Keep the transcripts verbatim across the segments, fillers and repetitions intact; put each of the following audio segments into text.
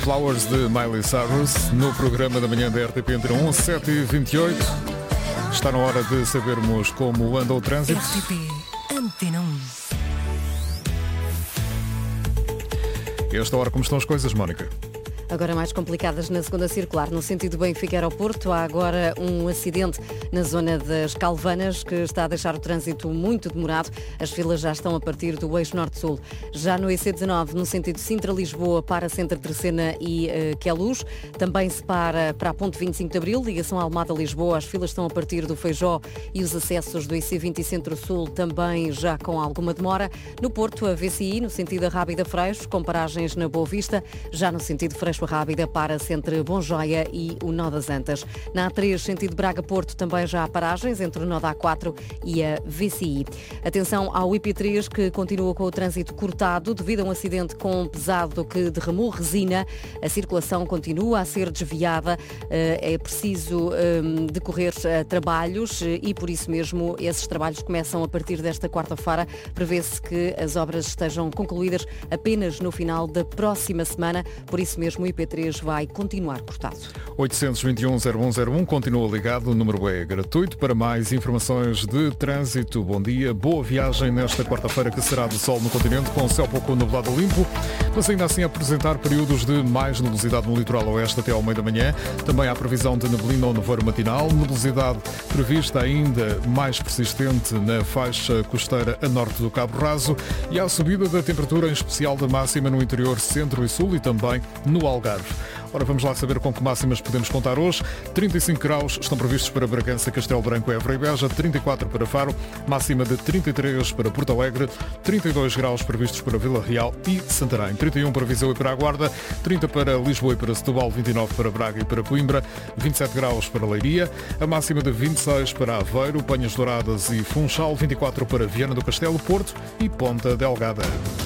Flowers de Miley Cyrus no programa da manhã da R T P entre onze, sete e vinte e oito. Está na hora de sabermos como anda o trânsito. R T P Antena um. Esta hora, como estão as coisas, Mónica? Agora mais complicadas na segunda circular, no sentido Benfica-Aeroporto. Há agora um acidente na zona das Calvanas que está a deixar o trânsito muito demorado. As filas já estão a partir do eixo norte-sul. Já no I C dezanove, no sentido Sintra-Lisboa, para Centro Terceira e uh, Queluz. Também se para para a Ponte vinte e cinco de Abril, ligação Almada-Lisboa. As filas estão a partir do Feijó e os acessos do I C vinte e Centro-Sul também já com alguma demora. No Porto, a V C I, no sentido Arrábida-Freixo, com paragens na Boa Vista. Já no sentido Freixo Rábida para Centro Bom Joia e o Nó das Antas. Na A três, sentido Braga-Porto, também já há paragens entre o Nó da A quatro e a V C I. Atenção ao I P três, que continua com o trânsito cortado devido a um acidente com um pesado que derramou resina. A circulação continua a ser desviada. É preciso decorrer trabalhos e, por isso mesmo, esses trabalhos começam a partir desta quarta-feira. Prevê-se que as obras estejam concluídas apenas no final da próxima semana. Por isso mesmo, o I P três vai continuar cortado. oitocentos e vinte e um, zero um zero um continua ligado, o número é gratuito. Para mais informações de trânsito, bom dia, boa viagem nesta quarta-feira, que será de sol no continente, com céu pouco nublado limpo, mas ainda assim apresentar períodos de mais nebulosidade no litoral oeste até ao meio da manhã. Também há previsão de neblina ou nevoeiro matinal, nebulosidade prevista ainda mais persistente na faixa costeira a norte do Cabo Raso, e há subida da temperatura, em especial da máxima no interior centro e sul e também no Algarve. Ora, vamos lá saber com que máximas podemos contar hoje. trinta e cinco graus estão previstos para Bragança, Castelo Branco, Évora e Beja, trinta e quatro para Faro, máxima de trinta e três para Porto Alegre, trinta e dois graus previstos para Vila Real e Santarém, trinta e um para Viseu e para a Guarda, trinta para Lisboa e para Setúbal, vinte e nove para Braga e para Coimbra, vinte e sete graus para Leiria, a máxima de vinte e seis para Aveiro, Penhas Douradas e Funchal, vinte e quatro para Viana do Castelo, Porto e Ponta Delgada.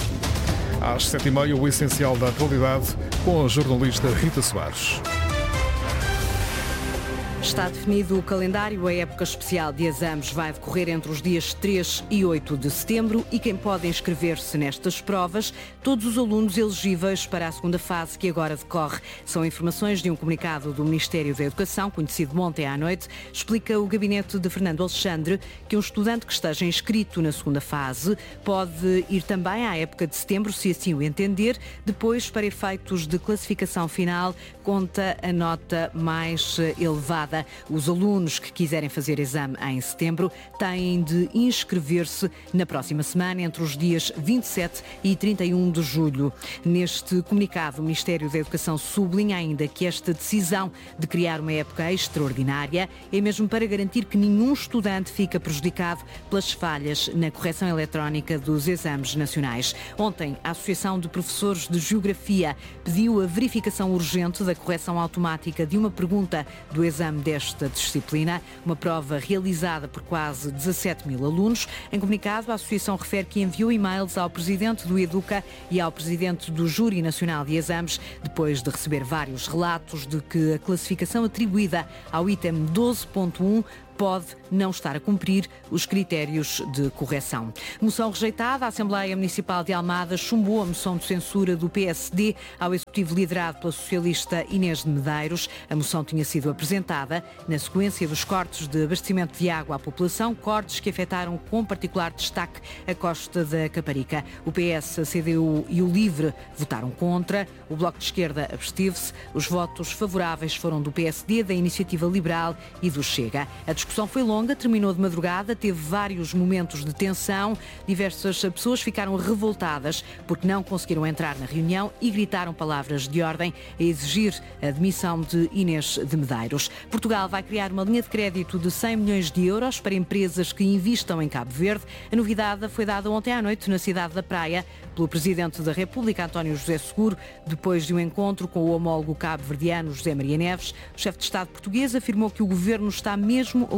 Às sete e meia, o essencial da atualidade com a jornalista Rita Soares. Está definido o calendário. A época especial de exames vai decorrer entre os dias três e oito de setembro e quem pode inscrever-se nestas provas, todos os alunos elegíveis para a segunda fase que agora decorre. São informações de um comunicado do Ministério da Educação, conhecido ontem à noite. Explica o gabinete de Fernando Alexandre que um estudante que esteja inscrito na segunda fase pode ir também à época de setembro, se assim o entender. Depois, para efeitos de classificação final, conta a nota mais elevada. Os alunos que quiserem fazer exame em setembro têm de inscrever-se na próxima semana, entre os dias vinte e sete e trinta e um de julho. Neste comunicado, o Ministério da Educação sublinha ainda que esta decisão de criar uma época extraordinária é mesmo para garantir que nenhum estudante fica prejudicado pelas falhas na correção eletrónica dos exames nacionais. Ontem, a Associação de Professores de Geografia pediu a verificação urgente da correção automática de uma pergunta do exame desta disciplina, uma prova realizada por quase dezassete mil alunos. Em comunicado, a Associação refere que enviou e-mails ao Presidente do Educa e ao Presidente do Júri Nacional de Exames, depois de receber vários relatos de que a classificação atribuída ao item doze ponto um pode não estar a cumprir os critérios de correção. Moção rejeitada, a Assembleia Municipal de Almada chumbou a moção de censura do P S D ao Executivo liderado pela socialista Inês de Medeiros. A moção tinha sido apresentada na sequência dos cortes de abastecimento de água à população, cortes que afetaram com particular destaque a costa da Caparica. O P S, a C D U e o LIVRE votaram contra, o Bloco de Esquerda absteve-se. Os votos favoráveis foram do P S D, da Iniciativa Liberal e do Chega. A A discussão foi longa, terminou de madrugada, teve vários momentos de tensão. Diversas pessoas ficaram revoltadas porque não conseguiram entrar na reunião e gritaram palavras de ordem a exigir a demissão de Inês de Medeiros. Portugal vai criar uma linha de crédito de cem milhões de euros para empresas que investam em Cabo Verde. A novidade foi dada ontem à noite na cidade da Praia pelo Presidente da República, António José Seguro, depois de um encontro com o homólogo cabo-verdiano José Maria Neves. O chefe de Estado português afirmou que o governo está mesmo a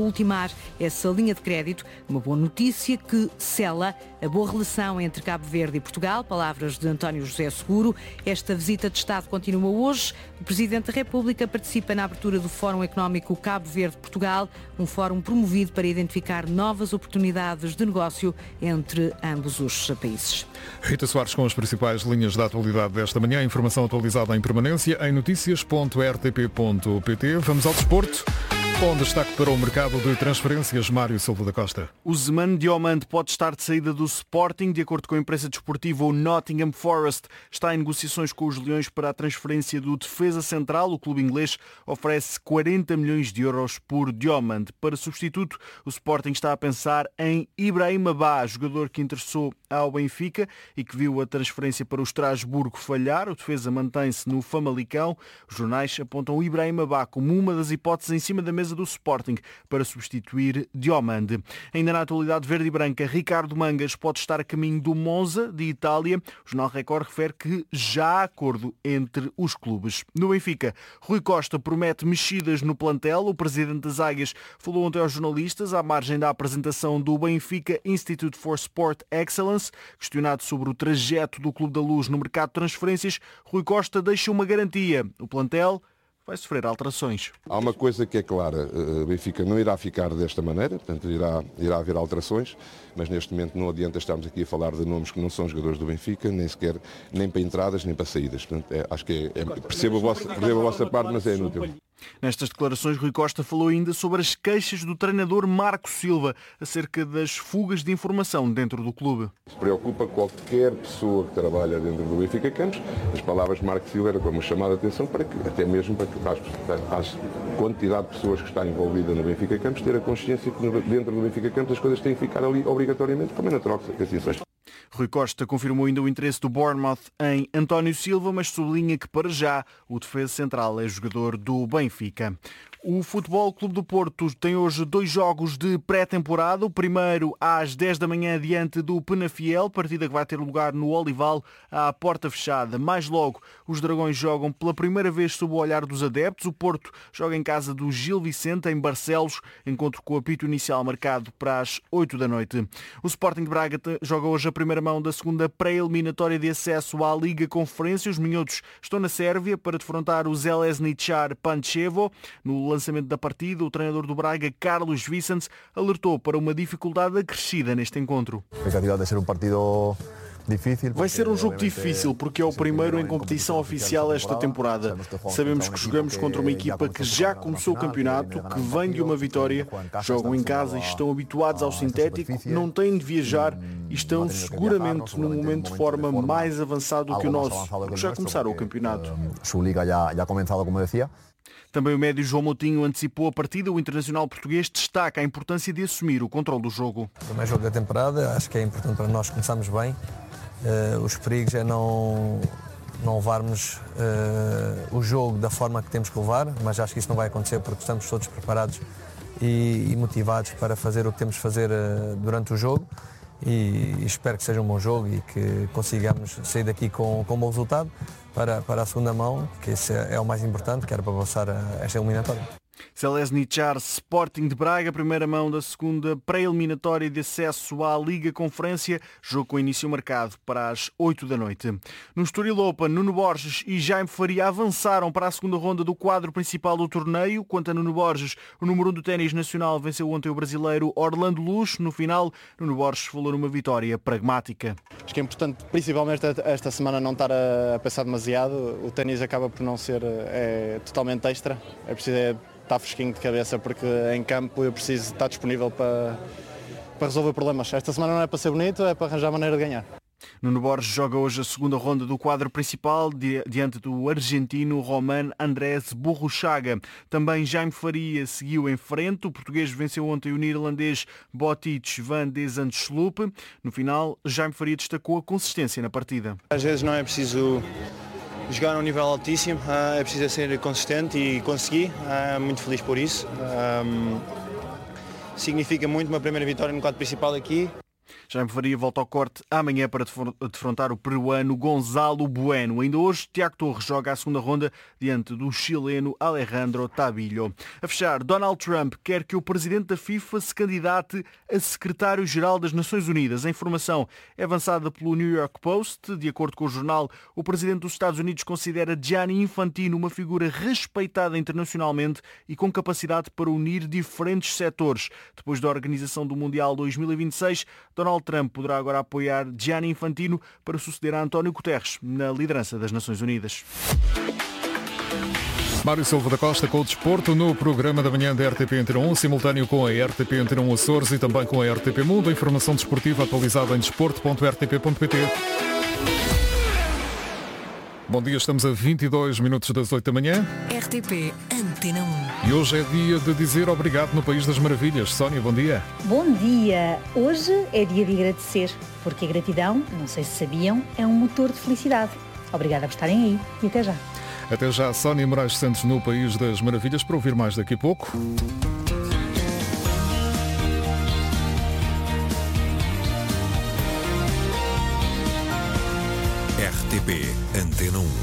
ultimar essa linha de crédito. Uma boa notícia que sela a boa relação entre Cabo Verde e Portugal. Palavras de António José Seguro. Esta visita de Estado continua hoje. O Presidente da República participa na abertura do Fórum Económico Cabo Verde-Portugal, um fórum promovido para identificar novas oportunidades de negócio entre ambos os países. Rita Soares com as principais linhas da atualidade desta manhã. Informação atualizada em permanência em notícias ponto r t p ponto p t. Vamos ao desporto. Com destaque para o mercado de transferências, Mário Silva da Costa. O Zemano Diomande pode estar de saída do Sporting. De acordo com a imprensa desportiva, o Nottingham Forest está em negociações com os Leões para a transferência do defesa central. O clube inglês oferece quarenta milhões de euros por Diomande. Para substituto, o Sporting está a pensar em Ibrahima Ba, jogador que interessou ao Benfica e que viu a transferência para o Estrasburgo falhar. O defesa mantém-se no Famalicão. Os jornais apontam o Ibrahima Ba como uma das hipóteses em cima da mesa do Sporting para substituir Diomande. Ainda na atualidade verde e branca, Ricardo Mangas pode estar a caminho do Monza, de Itália. O Jornal Record refere que já há acordo entre os clubes. No Benfica, Rui Costa promete mexidas no plantel. O presidente das Águias falou ontem aos jornalistas à margem da apresentação do Benfica Institute for Sport Excellence. Questionado sobre o trajeto do Clube da Luz no mercado de transferências, Rui Costa deixa uma garantia. O plantel vai sofrer alterações. Há uma coisa que é clara, o Benfica não irá ficar desta maneira, portanto irá, irá haver alterações, mas neste momento não adianta estarmos aqui a falar de nomes que não são jogadores do Benfica, nem sequer, nem para entradas, nem para saídas. Portanto, é, acho que é, é, percebo, a vossa, percebo a vossa parte, mas é inútil. Nestas declarações, Rui Costa falou ainda sobre as queixas do treinador Marco Silva acerca das fugas de informação dentro do clube. Se preocupa qualquer pessoa que trabalha dentro do Benfica Campos. As palavras de Marco Silva eram como chamada de atenção para que, até mesmo para que a quantidade de pessoas que está envolvida no Benfica Campos ter a consciência que dentro do Benfica Campos as coisas têm que ficar ali obrigatoriamente, como é natural que assim seja. Rui Costa confirmou ainda o interesse do Bournemouth em António Silva, mas sublinha que para já o defesa central é jogador do Benfica. O Futebol Clube do Porto tem hoje dois jogos de pré-temporada. O primeiro às dez da manhã diante do Penafiel, partida que vai ter lugar no Olival à porta fechada. Mais logo, os Dragões jogam pela primeira vez sob o olhar dos adeptos. O Porto joga em casa do Gil Vicente, em Barcelos, encontro com o apito inicial marcado para as oito da noite. O Sporting de Braga joga hoje a primeira mão da segunda pré-eliminatória de acesso à Liga Conferência. Os minhotos estão na Sérvia para defrontar o Željezničar Pančevo. No lançamento da partida, o treinador do Braga, Carlos Vicente, alertou para uma dificuldade acrescida neste encontro. A expectativa de ser um partido difícil. Vai ser um jogo difícil porque é o primeiro em competição oficial esta temporada. Sabemos que jogamos contra uma equipa que já começou o campeonato, que vem de uma vitória, jogam em casa e estão habituados ao sintético, não têm de viajar e estão seguramente num momento de forma mais avançado do que o nosso, porque já começaram o campeonato. Sua liga já já começado, como dizia. Também o médio João Moutinho antecipou a partida. O internacional português destaca a importância de assumir o controle do jogo. O primeiro jogo da temporada, acho que é importante para nós começarmos bem. Uh, os perigos é não, não levarmos uh, o jogo da forma que temos que levar, mas acho que isso não vai acontecer porque estamos todos preparados e, e motivados para fazer o que temos de fazer uh, durante o jogo. E, e espero que seja um bom jogo e que consigamos sair daqui com, com um bom resultado para, para a segunda mão, que esse é, é o mais importante, que era para passar a, esta eliminatória. Željezničar Sporting de Braga, primeira mão da segunda pré-eliminatória de acesso à Liga Conferência, jogo com início marcado para as oito da noite. No Estoril Open, Nuno Borges e Jaime Faria avançaram para a segunda ronda do quadro principal do torneio. Quanto a Nuno Borges, o número um do ténis nacional venceu ontem o brasileiro Orlando Luz. No final, Nuno Borges falou numa vitória pragmática. Acho que é importante, principalmente esta semana, não estar a pensar demasiado. O ténis acaba por não ser é, totalmente extra. É preciso é, estar fresquinho de cabeça, porque em campo eu preciso estar disponível para, para resolver problemas. Esta semana não é para ser bonito, é para arranjar maneira de ganhar. Nuno Borges joga hoje a segunda ronda do quadro principal diante do argentino Roman Andrés Burruchaga. Também Jaime Faria seguiu em frente. O português venceu ontem o neerlandês Botic van de Zandschulp. No final, Jaime Faria destacou a consistência na partida. Às vezes não é preciso jogar a um nível altíssimo, é preciso ser consistente e consegui, muito feliz por isso. Significa muito uma primeira vitória no quadro principal aqui. Jaime Faria volta ao corte amanhã para defrontar o peruano Gonzalo Bueno. Ainda hoje, Tiago Torres joga a segunda ronda diante do chileno Alejandro Tabilho. A fechar, Donald Trump quer que o presidente da FIFA se candidate a secretário-geral das Nações Unidas. A informação é avançada pelo New York Post. De acordo com o jornal, o presidente dos Estados Unidos considera Gianni Infantino uma figura respeitada internacionalmente e com capacidade para unir diferentes setores. Depois da organização do Mundial dois mil e vinte e seis, Donald Trump poderá agora apoiar Gianni Infantino para suceder a António Guterres na liderança das Nações Unidas. Mário Silva da Costa com o desporto no programa da manhã da R T P Antena um, simultâneo com a R T P Antena um Açores e também com a R T P Mundo. A informação desportiva atualizada em desporto ponto r t p ponto p t. Bom dia, estamos a vinte e dois minutos das oito da manhã. R T P Antena um. E hoje é dia de dizer obrigado no País das Maravilhas. Sónia, bom dia. Bom dia. Hoje é dia de agradecer, porque a gratidão, não sei se sabiam, é um motor de felicidade. Obrigada por estarem aí e até já. Até já, Sónia Moraes Santos no País das Maravilhas, para ouvir mais daqui a pouco. R T P Antena um.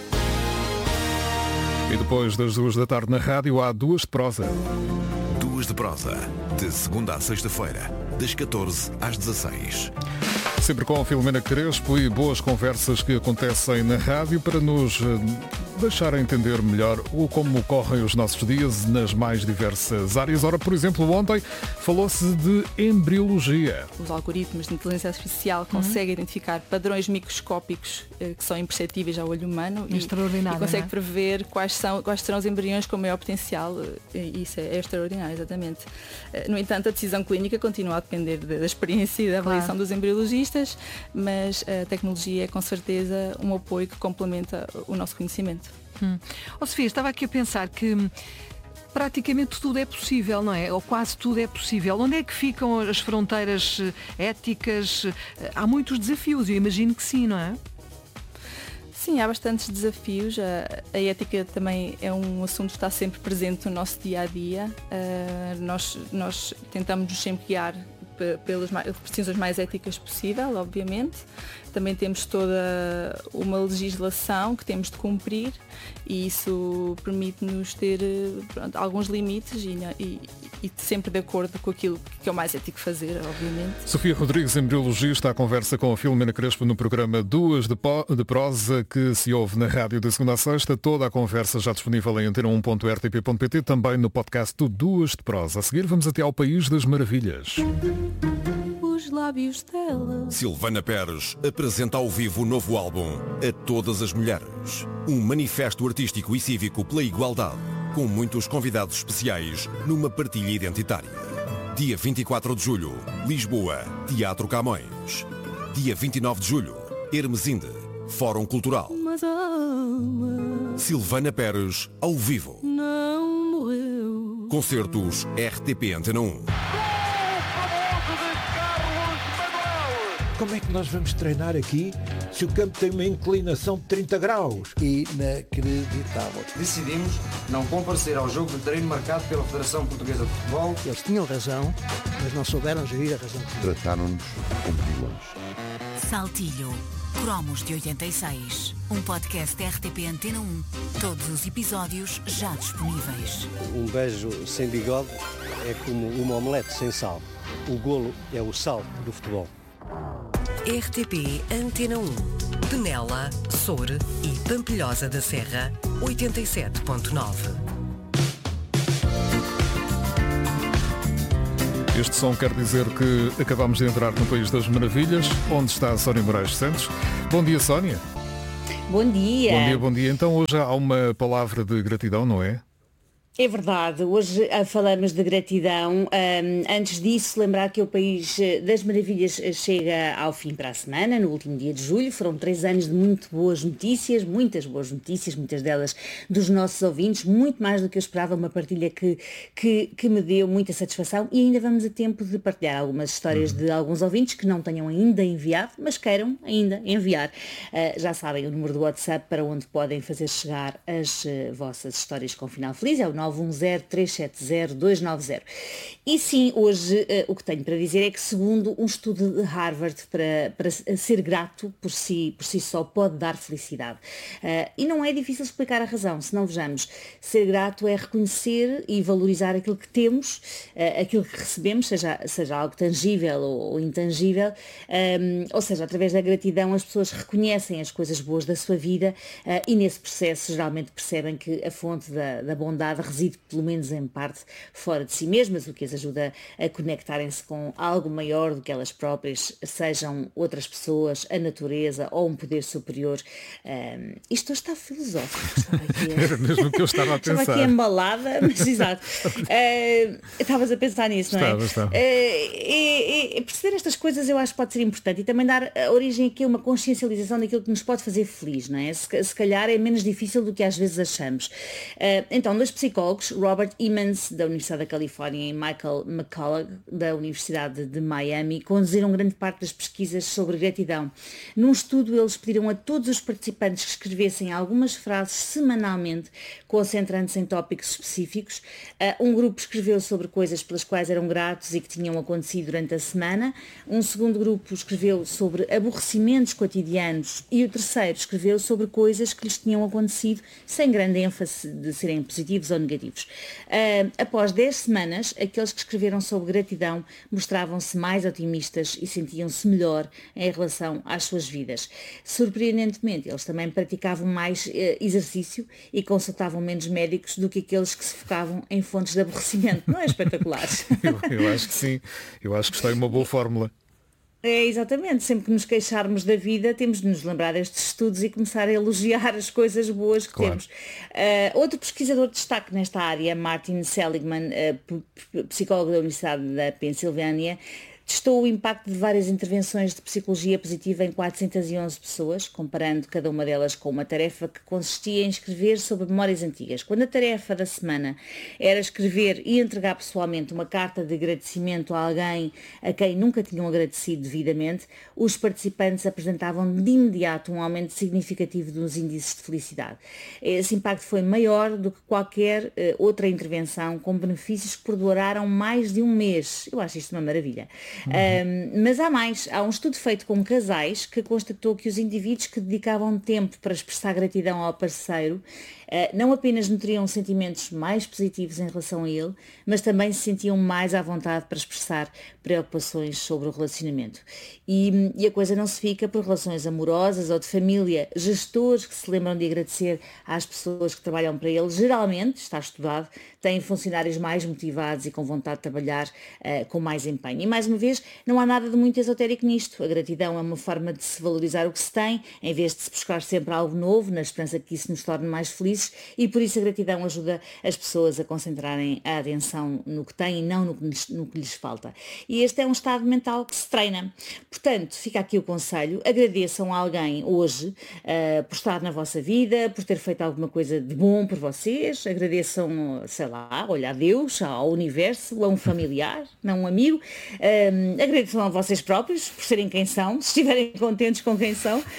E depois das duas da tarde na rádio há duas de prosa. Duas de prosa, de segunda a sexta-feira, das catorze às dezasseis. Sempre com a Filomena Crespo e boas conversas que acontecem na rádio para nos deixar entender melhor o como correm os nossos dias nas mais diversas áreas. Ora, por exemplo, ontem falou-se de embriologia. Os algoritmos de inteligência artificial conseguem uhum. identificar padrões microscópicos eh, que são imperceptíveis ao olho humano e, e consegue prever quais, são, quais serão os embriões com maior potencial. E isso é, é extraordinário, exatamente. No entanto, a decisão clínica continua a depender da experiência e da avaliação claro. dos embriologistas, mas a tecnologia é com certeza um apoio que complementa o nosso conhecimento. Hum. Oh, Sofia, estava aqui a pensar que praticamente tudo é possível, não é? Ou quase tudo é possível. Onde é que ficam as fronteiras éticas? Há muitos desafios, eu imagino que sim, não é? Sim, há bastantes desafios. A, a ética também é um assunto que está sempre presente no nosso dia-a-dia. Uh, nós, nós tentamos nos sempre guiar pelas decisões mais éticas possível, obviamente. Também temos toda uma legislação que temos de cumprir e isso permite-nos ter pronto, alguns limites e, e, e sempre de acordo com aquilo que é o mais ético fazer, obviamente. Sofia Rodrigues, embriologista, à conversa com a Filomena Crespo no programa Duas de, de Prosa, que se ouve na rádio de segunda a sexta. Toda a conversa já disponível em antena um ponto r t p ponto p t, também no podcast do Duas de Prosa. A seguir vamos até ao País das Maravilhas. Os lábios dela. Silvana Pérez apresenta ao vivo o novo álbum A Todas as Mulheres. Um manifesto artístico e cívico pela igualdade, com muitos convidados especiais numa partilha identitária. Dia vinte e quatro de julho, Lisboa, Teatro Camões. Dia vinte e nove de julho, Hermesinde, Fórum Cultural. Silvana Pérez, ao vivo. Não morreu. Concertos R T P Antena um. Como é que nós vamos treinar aqui se o campo tem uma inclinação de trinta graus? Inacreditável. Decidimos não comparecer ao jogo de treino marcado pela Federação Portuguesa de Futebol. Eles tinham razão, mas não souberam gerir a razão. Trataram-nos como vilões. Saltilho. Cromos de oitenta e seis. Um podcast R T P Antena um. Todos os episódios já disponíveis. Um beijo sem bigode é como uma omelete sem sal. O golo é o sal do futebol. R T P Antena um. Penela, Soure e Pampilhosa da Serra, oitenta e sete ponto nove. Este som quer dizer que acabamos de entrar no País das Maravilhas, onde está a Sónia Moraes Santos. Bom dia, Sónia. Bom dia. Bom dia, bom dia. Então hoje há uma palavra de gratidão, não é? É verdade, hoje falamos de gratidão. Um, antes disso, lembrar que o País das Maravilhas chega ao fim para a semana, no último dia de julho. Foram três anos de muito boas notícias, muitas boas notícias, muitas delas dos nossos ouvintes, muito mais do que eu esperava, uma partilha que, que, que me deu muita satisfação e ainda vamos a tempo de partilhar algumas histórias uhum. de alguns ouvintes que não tenham ainda enviado, mas queiram ainda enviar. Uh, já sabem o número do WhatsApp para onde podem fazer chegar as uh, vossas histórias com final feliz, é o nove um zero, três sete zero, dois nove zero. E sim, hoje uh, o que tenho para dizer é que, segundo um estudo de Harvard, para, para ser grato por si, por si só pode dar felicidade. Uh, e não é difícil explicar a razão, se não vejamos. Ser grato é reconhecer e valorizar aquilo que temos, uh, aquilo que recebemos, seja, seja algo tangível ou, ou intangível, um, ou seja, através da gratidão as pessoas reconhecem as coisas boas da sua vida uh, e nesse processo geralmente percebem que a fonte da, da bondade reside, pelo menos em parte, fora de si mesmas, o que as ajuda a conectarem-se com algo maior do que elas próprias, sejam outras pessoas, a natureza ou um poder superior. Um, isto está filosófico. Aqui, Era mesmo o que eu estava a pensar. Estava aqui embalada, mas exato. Uh, estavas a pensar nisso, não é? Estava, estava. Uh, e, e perceber estas coisas eu acho que pode ser importante e também dar a origem aqui a uma consciencialização daquilo que nos pode fazer feliz, não é? Se, se calhar é menos difícil do que às vezes achamos. Uh, então, dois psicólogos, Robert Emmons, da Universidade da Califórnia, e Michael McCullough, da Universidade de Miami, conduziram grande parte das pesquisas sobre gratidão. Num estudo, eles pediram a todos os participantes que escrevessem algumas frases semanalmente, concentrando-se em tópicos específicos. Uh, um grupo escreveu sobre coisas pelas quais eram gratos e que tinham acontecido durante a semana. Um segundo grupo escreveu sobre aborrecimentos cotidianos e o terceiro escreveu sobre coisas que lhes tinham acontecido, sem grande ênfase de serem positivos ou negativos. Uh, após dez semanas, aqueles que escreveram sobre gratidão mostravam-se mais otimistas e sentiam-se melhor em relação às suas vidas. Surpreendentemente, eles também praticavam mais eh, exercício e consultavam menos médicos do que aqueles que se focavam em fontes de aborrecimento. Não é espetacular? eu, eu acho que sim. Eu acho que está aí uma boa fórmula. É, exatamente. Sempre que nos queixarmos da vida, temos de nos lembrar destes estudos e começar a elogiar as coisas boas que claro. temos. Uh, outro pesquisador de destaque nesta área, Martin Seligman, uh, psicólogo da Universidade da Pensilvânia, testou o impacto de várias intervenções de psicologia positiva em quatrocentas e onze pessoas, comparando cada uma delas com uma tarefa que consistia em escrever sobre memórias antigas. Quando a tarefa da semana era escrever e entregar pessoalmente uma carta de agradecimento a alguém a quem nunca tinham agradecido devidamente, os participantes apresentavam de imediato um aumento significativo dos índices de felicidade. Esse impacto foi maior do que qualquer uh, outra intervenção, com benefícios que perduraram mais de um mês. Eu acho isto uma maravilha. Uhum. Um, mas há mais. Há um estudo feito com casais que constatou que os indivíduos que dedicavam tempo para expressar gratidão ao parceiro uh, não apenas nutriam sentimentos mais positivos em relação a ele, mas também se sentiam mais à vontade para expressar preocupações sobre o relacionamento. E, e a coisa não se fica por relações amorosas ou de família. Gestores que se lembram de agradecer às pessoas que trabalham para eles, geralmente, está estudado, têm funcionários mais motivados e com vontade de trabalhar uh, com mais empenho. E mais uma vez, não há nada de muito esotérico nisto. A gratidão é uma forma de se valorizar o que se tem, em vez de se buscar sempre algo novo, na esperança que isso nos torne mais felizes, e por isso a gratidão ajuda as pessoas a concentrarem a atenção no que têm e não no que lhes, no que lhes falta. E este é um estado mental que se treina. Portanto, fica aqui o conselho, agradeçam a alguém hoje uh, por estar na vossa vida, por ter feito alguma coisa de bom por vocês, agradeçam, sei lá, olha, a Deus, ao universo, a um familiar, não um amigo, uh, agradeçam a vocês próprios por serem quem são, se estiverem contentes com quem são, uh,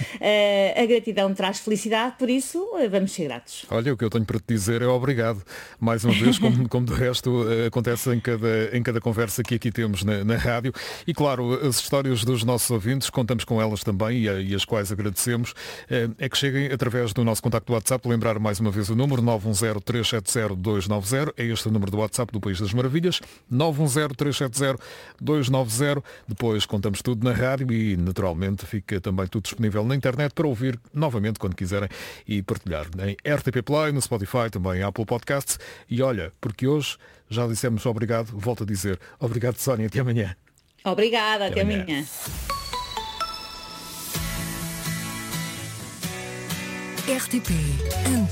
a gratidão traz felicidade, por isso uh, vamos ser gratos. Olha, o que eu tenho para te dizer é obrigado. Mais uma vez, como, como de resto uh, acontece em cada, em cada conversa que aqui temos na, na rádio. E claro, as histórias dos nossos ouvintes, contamos com elas também e, a, e as quais agradecemos, uh, é que cheguem através do nosso contacto do WhatsApp. Lembrar mais uma vez o número nove um zero, três sete zero, dois nove zero. É este o número do WhatsApp do País das Maravilhas. nove um zero, três sete zero, dois nove zero. Depois contamos tudo na rádio e naturalmente fica também tudo disponível na internet para ouvir novamente quando quiserem e partilhar em R T P Play, no Spotify, também em Apple Podcasts. E olha, porque hoje já dissemos obrigado, volto a dizer obrigado, Sónia, até amanhã. Obrigada, até, até amanhã. amanhã. R T P